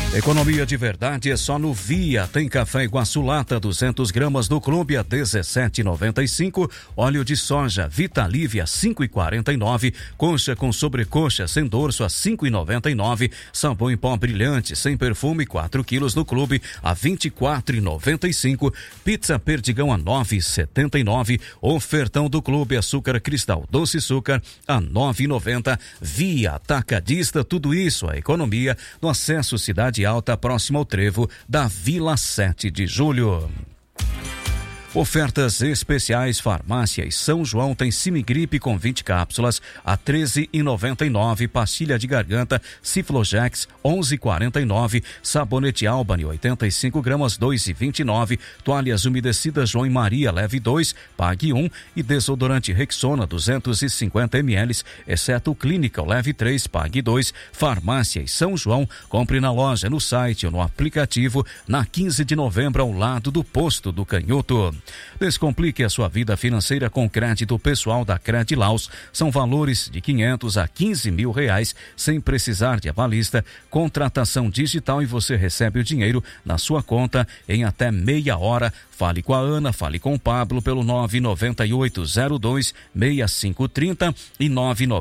Economia de verdade é só no Via. Tem café Iguaçu Lata 200 gramas do clube a 17,95. Óleo de soja Vitalívia 5,49. Coxa com sobrecoxa sem dorso a 5,99. Sabão em pó brilhante sem perfume 4 quilos no clube a 24,95. Pizza Perdigão a 9,79. Ofertão do clube açúcar cristal doce açúcar a 9,90. Via Atacadista, tudo isso a economia no acesso Cidade Alta, próximo ao trevo da Vila 7 de Julho. Ofertas especiais. Farmácias São João tem Simigripe com 20 cápsulas a 13,99. Pastilha de garganta Ciflojex 11,49. Sabonete Albany 85 gramas 2,29. Toalhas umedecidas João e Maria leve 2, pague 1. E desodorante Rexona 250 ml, exceto Clinical leve 3, pague 2. Farmácias São João, compre na loja, no site ou no aplicativo, na 15 de novembro ao lado do posto do Canhoto. Descomplique a sua vida financeira com crédito pessoal da Credilaus. São valores de 500 a 15 mil reais, sem precisar de avalista, contratação digital e você recebe o dinheiro na sua conta em até meia hora. Fale com a Ana, fale com o Pablo pelo 998026530 e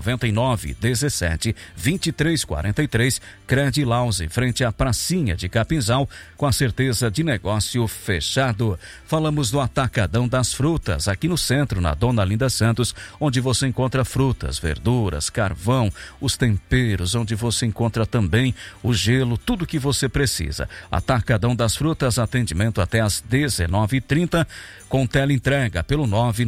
999172343. Credilaus, em frente à pracinha de Capinzal, com a certeza de negócio fechado. Falamos do Atacadão das Frutas, aqui no centro, na Dona Linda Santos, onde você encontra frutas, verduras, carvão, os temperos, onde você encontra também o gelo, tudo que você precisa. Atacadão das Frutas, atendimento até às 19h30, com teleentrega pelo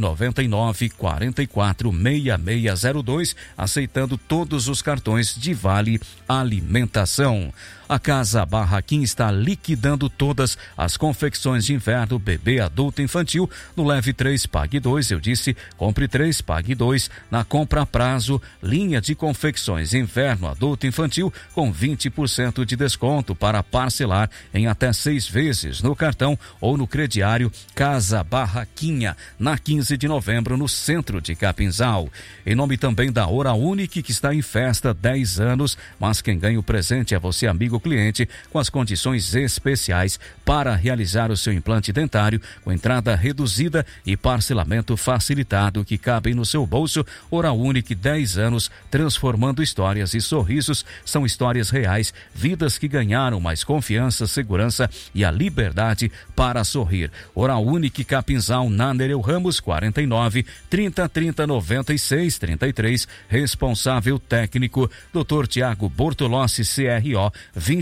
999-446602, aceitando todos os cartões de Vale Alimentação. A Casa Barraquim está liquidando todas as confecções de inverno, bebê, adulto, infantil, no leve 3, pague 2, eu disse, compre 3, pague 2, na compra a prazo, linha de confecções inverno, adulto, infantil, com 20% de desconto para parcelar em até 6 vezes no cartão ou no crediário. Casa Barraquinha, na 15 de novembro, no centro de Capinzal. Em nome também da Hora Unique, que está em festa 10 anos, mas quem ganha o presente é você, amigo cliente, com as condições especiais para realizar o seu implante dentário, com entrada reduzida e parcelamento facilitado que cabem no seu bolso. Hora Unique, 10 anos, transformando histórias e sorrisos. São histórias reais, vidas que ganharam mais confiança, segurança e a liberdade para sorrir. Hora Unique, Capinzal, na Nereu Ramos, 49 30 30 96 33. Responsável técnico, Dr. Tiago Bortolossi, CRO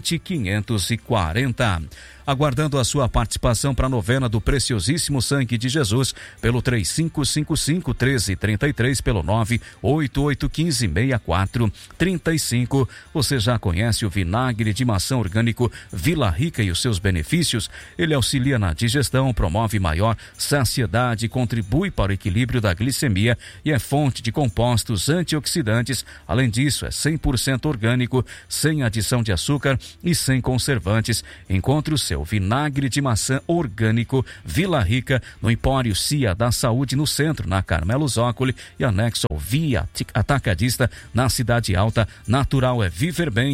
20540. Aguardando a sua participação para a novena do Preciosíssimo Sangue de Jesus, pelo 3555-1333, pelo 98815-6435. Você já conhece o vinagre de maçã orgânico Vila Rica e os seus benefícios? Ele auxilia na digestão, promove maior saciedade, contribui para o equilíbrio da glicemia e é fonte de compostos antioxidantes. Além disso, é 100% orgânico, sem adição de açúcar e sem conservantes. Encontre o seu vinagre de maçã orgânico Vila Rica no Empório Cia da Saúde, no centro, na Carmelo Zócoli, e anexo ao Via Atacadista na Cidade Alta. Natural é viver bem.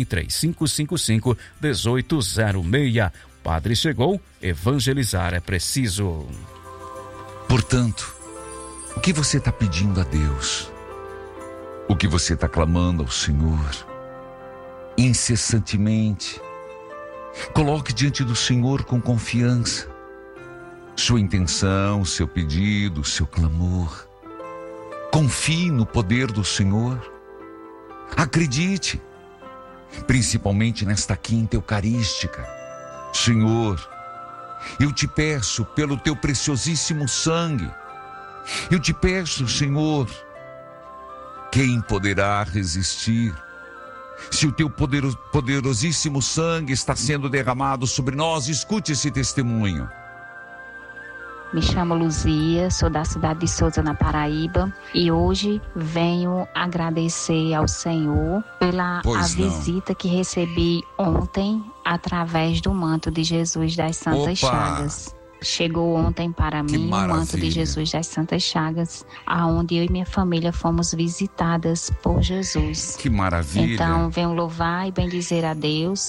3555-1806. Padre chegou, evangelizar é preciso. Portanto, o que você está pedindo a Deus? O que você está clamando ao Senhor? Incessantemente, coloque diante do Senhor com confiança sua intenção, seu pedido, seu clamor. Confie no poder do Senhor. Acredite, principalmente nesta quinta eucarística. Senhor, eu te peço pelo teu preciosíssimo sangue. Eu te peço, Senhor, quem poderá resistir se o teu poderosíssimo sangue está sendo derramado sobre nós? Escute esse testemunho. Me chamo Luzia, sou da cidade de Souza, na Paraíba, e hoje venho agradecer ao Senhor pela visita que recebi ontem através do manto de Jesus das Santas Chagas. Chegou ontem para mim o manto de Jesus das Santas Chagas, aonde eu e minha família fomos visitadas por Jesus. Que maravilha! Então, venho louvar e bendizer a Deus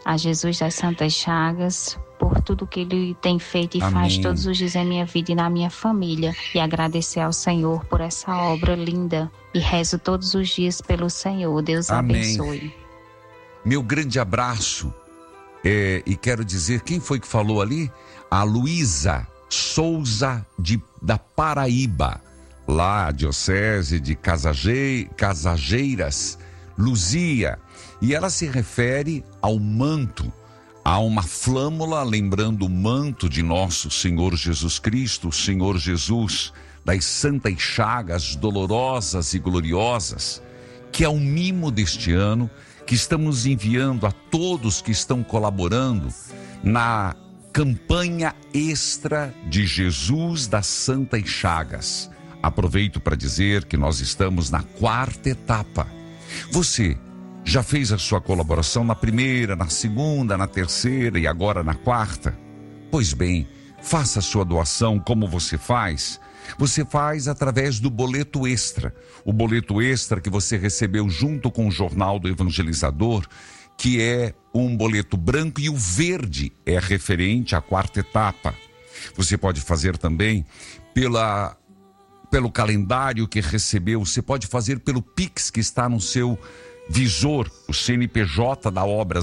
a Jesus das Santas Chagas, por tudo que Ele tem feito e Amém. Faz todos os dias em minha vida e na minha família. E agradecer ao Senhor por essa obra linda. E rezo todos os dias pelo Senhor. Deus Amém. abençoe. Meu grande abraço. E quero dizer, quem foi que falou ali? A Luísa Souza da Paraíba, lá a diocese de Casageiras, Luzia. E ela se refere ao manto, a uma flâmula, lembrando o manto de nosso Senhor Jesus Cristo, o Senhor Jesus das Santas Chagas dolorosas e gloriosas, que é o mimo deste ano, que estamos enviando a todos que estão colaborando na campanha extra de Jesus das Santas Chagas. Aproveito para dizer que nós estamos na 4ª etapa. Você já fez a sua colaboração na primeira, na segunda, na terceira e agora na 4ª? Pois bem, faça a sua doação. Como você faz? Você faz através do boleto extra. O boleto extra que você recebeu junto com o Jornal do Evangelizador, que é um boleto branco, e o verde é referente à 4ª etapa. Você pode fazer também pelo calendário que recebeu. Você pode fazer pelo Pix que está no seu visor, o CNPJ da obra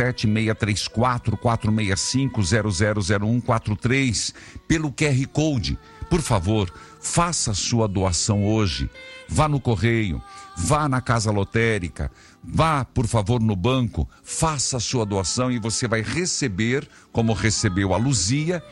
07634-465-000143, pelo QR Code. Por favor, faça a sua doação hoje. Vá no correio, vá na casa lotérica, vá, por favor, no banco, faça a sua doação e você vai receber, como recebeu a Luzia,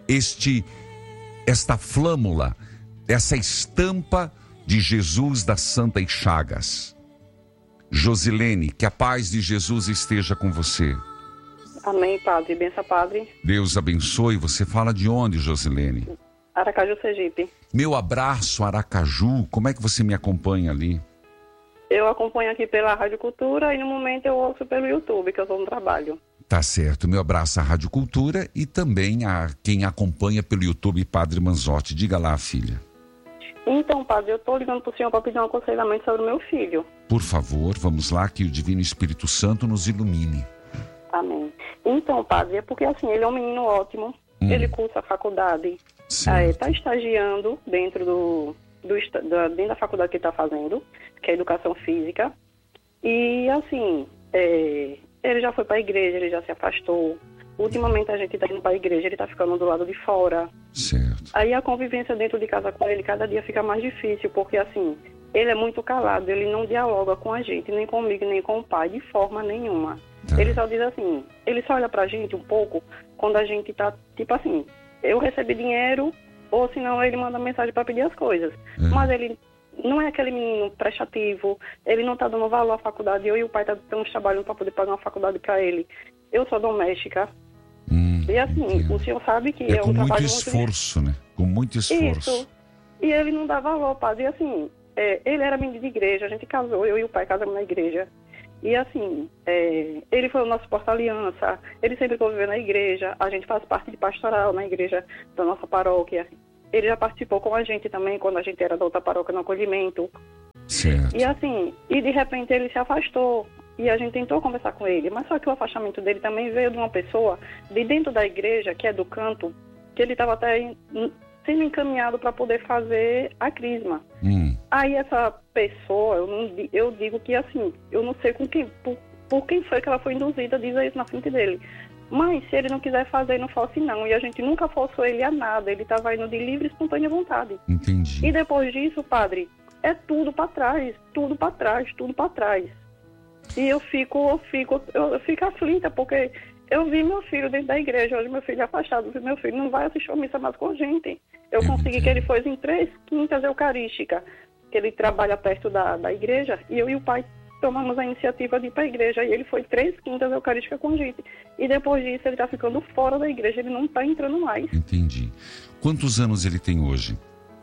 esta flâmula, essa estampa de Jesus das Santas Chagas. Josilene, que a paz de Jesus esteja com você. Amém, Padre. Benção, Padre. Deus abençoe. Você fala de onde, Josilene? Aracaju, Sergipe. Meu abraço, Aracaju. Como é que você me acompanha ali? Eu acompanho aqui pela Rádio Cultura e no momento eu ouço pelo YouTube, que eu estou no trabalho. Tá certo. Meu abraço à Rádio Cultura e também a quem acompanha pelo YouTube, Padre Manzotti. Diga lá, filha. Então, Padre, eu estou ligando para o senhor para pedir um aconselhamento sobre o meu filho. Por favor, vamos lá, que o Divino Espírito Santo nos ilumine. Amém. Então, Padre, é porque assim, ele é um menino ótimo, ele cursa a faculdade, está estagiando dentro dentro da faculdade que ele está fazendo, que é Educação Física. E assim, ele já foi para a igreja, ele já se afastou. Ultimamente a gente está indo para a igreja, ele está ficando do lado de fora. Certo. Aí a convivência dentro de casa com ele cada dia fica mais difícil, porque assim, ele é muito calado, ele não dialoga com a gente, nem comigo, nem com o pai, de forma nenhuma. Tá. Ele só diz assim, ele só olha pra gente um pouco quando a gente tá, tipo assim, eu recebi dinheiro, ou senão ele manda mensagem para pedir as coisas. Mas ele não é aquele menino prestativo, ele não tá dando valor à faculdade, eu e o pai estamos trabalhando para poder pagar uma faculdade para ele. Eu sou doméstica. E assim, o senhor sabe que é um trabalho muito esforço, né? Com muito esforço. Isso. E ele não dá valor, Padre. E assim, ele era menino de igreja, a gente casou, eu e o pai casamos na igreja. E assim, ele foi o nosso porta-aliança, ele sempre conviveu na igreja, a gente faz parte de pastoral na igreja da nossa paróquia. Ele já participou com a gente também, quando a gente era da outra paróquia no acolhimento. Certo. E assim, de repente ele se afastou. E a gente tentou conversar com ele, mas só que o afastamento dele também veio de uma pessoa de dentro da igreja, que é do canto, que ele estava até sendo encaminhado para poder fazer a crisma. Aí essa pessoa, eu digo que assim, eu não sei por quem foi que ela foi induzida a dizer isso na frente dele. Mas se ele não quiser fazer, não fosse não. E a gente nunca forçou ele a nada, ele estava indo de livre e espontânea vontade. Entendi. E depois disso, Padre, é tudo para trás, tudo para trás, tudo para trás. E eu fico aflita, porque eu vi meu filho dentro da igreja, hoje meu filho é afastado, meu filho não vai assistir a missa mais com a gente. Eu consegui que ele fosse em 3 quintas eucarísticas, que ele trabalha perto da igreja, e eu e o pai tomamos a iniciativa de ir para a igreja, e ele foi 3 quintas eucarísticas com a gente. E depois disso ele está ficando fora da igreja, ele não está entrando mais. Entendi. Quantos anos ele tem hoje?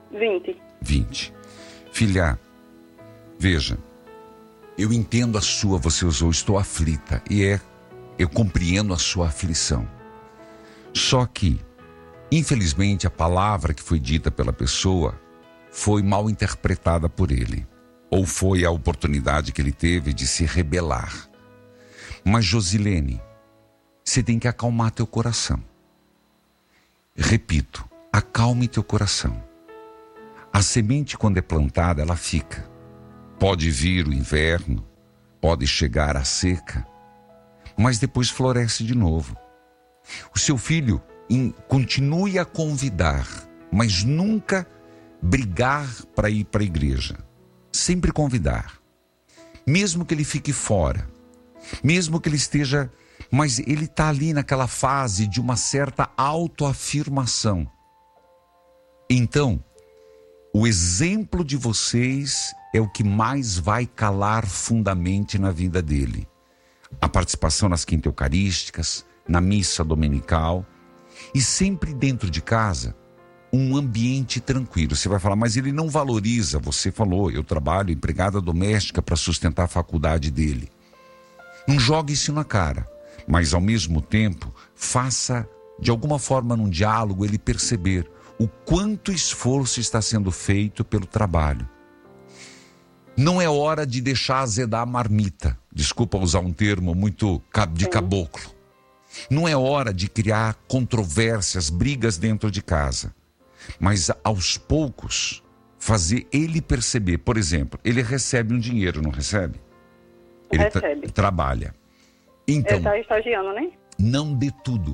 20. Filha, veja, eu entendo você usou, estou aflita, e eu compreendo a sua aflição. Só que, infelizmente, a palavra que foi dita pela pessoa foi mal interpretada por ele, ou foi a oportunidade que ele teve de se rebelar. Mas, Josilene, você tem que acalmar teu coração. Repito, acalme teu coração. A semente, quando é plantada, ela fica. Pode vir o inverno, pode chegar a seca, mas depois floresce de novo. O seu filho continue a convidar, mas nunca brigar para ir para a igreja. Sempre convidar. Mesmo que ele fique fora, mesmo que ele esteja... Mas ele está ali naquela fase de uma certa autoafirmação. Então, o exemplo de vocês é o que mais vai calar fundamente na vida dele. A participação nas quintas eucarísticas, na missa dominical e sempre dentro de casa, um ambiente tranquilo. Você vai falar, mas ele não valoriza. Você falou, eu trabalho empregada doméstica para sustentar a faculdade dele. Não jogue isso na cara, mas ao mesmo tempo, faça de alguma forma num diálogo ele perceber o quanto esforço está sendo feito pelo trabalho. Não é hora de deixar azedar a marmita. Desculpa usar um termo muito de caboclo. Não é hora de criar controvérsias, brigas dentro de casa. Mas aos poucos, fazer ele perceber. Por exemplo, ele recebe um dinheiro, não recebe? Ele recebe. Trabalha. Então, ele está estagiando, né? Não dê tudo.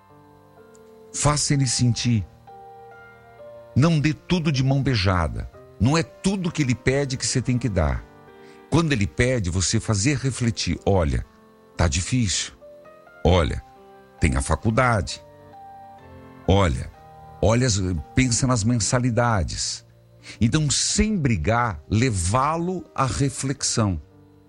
Faça ele sentir. Não dê tudo de mão beijada. Não é tudo que ele pede que você tem que dar. Quando ele pede, você fazer refletir. Olha, tá difícil. Olha, tem a faculdade. Olha, pensa nas mensalidades. Então, sem brigar, levá-lo à reflexão.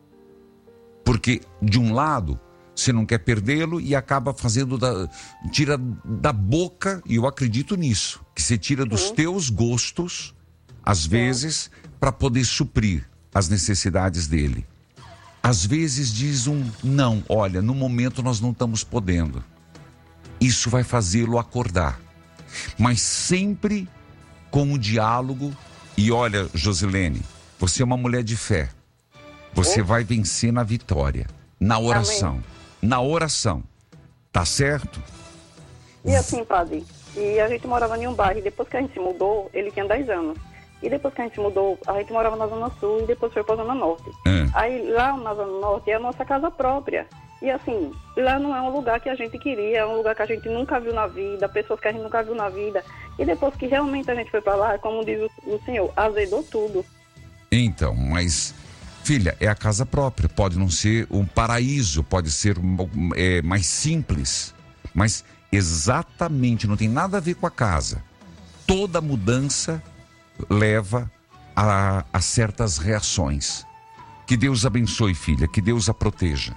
Porque, de um lado, você não quer perdê-lo e acaba fazendo tira da boca, e eu acredito nisso, que você tira dos teus gostos, às vezes, para poder suprir as necessidades dele. Às vezes diz não, olha, no momento nós não estamos podendo. Isso vai fazê-lo acordar. Mas sempre com o diálogo. E olha, Josilene, você é uma mulher de fé. Você vai vencer na vitória, na oração. Amém. Na oração. Tá certo? E assim, padre, e a gente morava em um bairro, e depois que a gente se mudou, ele tinha 10 anos. E depois que a gente se mudou, a gente morava na Zona Sul e depois foi pra Zona Norte. Aí lá na Zona Norte é a nossa casa própria. E assim, lá não é um lugar que a gente queria, é um lugar que a gente nunca viu na vida, pessoas que a gente nunca viu na vida. E depois que realmente a gente foi pra lá, como diz o senhor, azedou tudo. Então, mas... Filha, é a casa própria, pode não ser um paraíso, pode ser mais simples, mas exatamente, não tem nada a ver com a casa. Toda mudança leva a certas reações. Que Deus abençoe, filha, que Deus a proteja.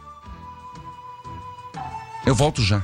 Eu volto já.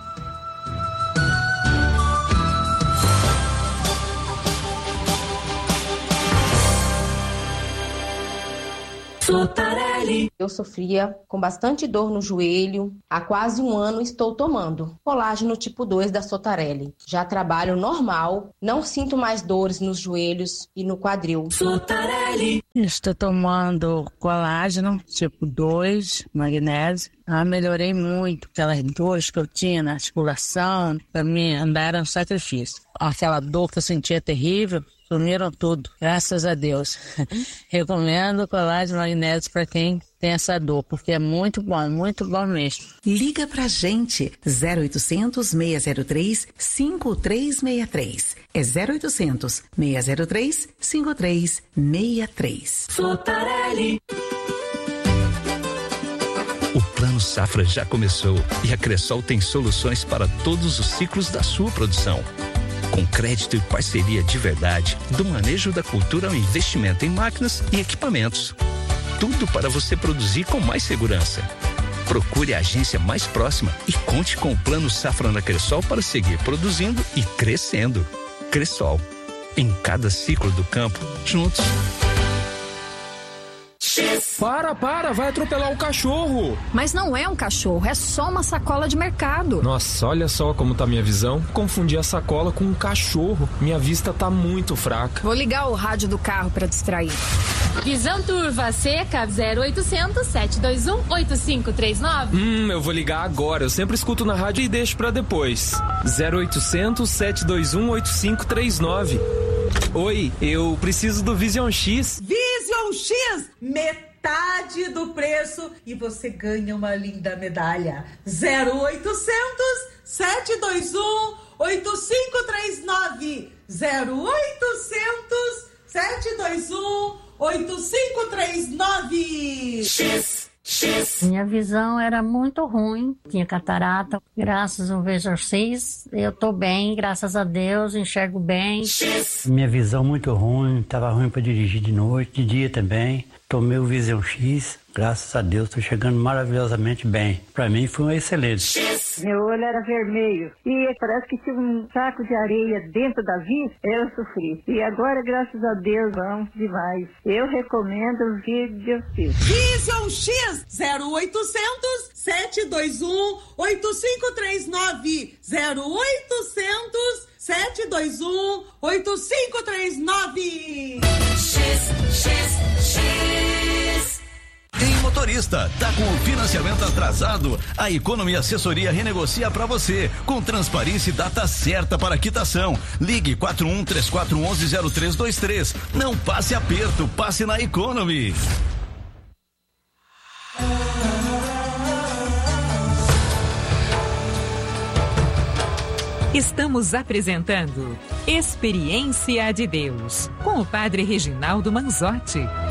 Sotarelli. Eu sofria com bastante dor no joelho. Há quase um ano estou tomando colágeno tipo 2 da Sotarelli. Já trabalho normal, não sinto mais dores nos joelhos e no quadril. Sotarelli. Estou tomando colágeno tipo 2, magnésio. Melhorei muito aquelas dores que eu tinha na articulação. Para mim andar era um sacrifício. Aquela dor que eu sentia terrível, sumiram tudo, graças a Deus. Recomendo colágeno magnésio para quem tem essa dor, porque é muito bom mesmo. Liga pra gente, 0800 603 5363. É 0800 603 5363. Sotarelli. O Plano Safra já começou e a Cressol tem soluções para todos os ciclos da sua produção. Com crédito e parceria de verdade, do manejo da cultura ao investimento em máquinas e equipamentos. Tudo para você produzir com mais segurança. Procure a agência mais próxima e conte com o Plano Safra na Cressol para seguir produzindo e crescendo. Cressol, em cada ciclo do campo, juntos. Para, vai atropelar o cachorro. Mas não é um cachorro, é só uma sacola de mercado. Nossa, olha só como tá minha visão. Confundi a sacola com um cachorro. Minha vista tá muito fraca. Vou ligar o rádio do carro para distrair. Visão turva seca 0800 721 8539. Eu vou ligar agora. Eu sempre escuto na rádio e deixo pra depois. 0800 721 8539. Oi, eu preciso do Vision X. Vision X, metade do preço e você ganha uma linda medalha. 0800 721 8539. 0800 721 8539. X. Minha visão era muito ruim, tinha catarata. Graças ao Vision X, eu tô bem, graças a Deus, enxergo bem. Minha visão muito ruim, tava ruim para dirigir de noite, de dia também. Tomei o Vision X, graças a Deus, tô chegando maravilhosamente bem. Para mim foi um excelente. Meu olho era vermelho e parece que tinha um saco de areia dentro da vista, eu sofri. E agora, graças a Deus, vamos demais. Eu recomendo o Vision X. Vision X, 0800 721 8539. 0800 721 8539. X. Tem motorista, tá com o financiamento atrasado? A Economy Assessoria renegocia para você, com transparência e data certa para quitação. Ligue 4134110323. Não passe aperto, passe na Economy. Estamos apresentando Experiência de Deus, com o Padre Reginaldo Manzotti.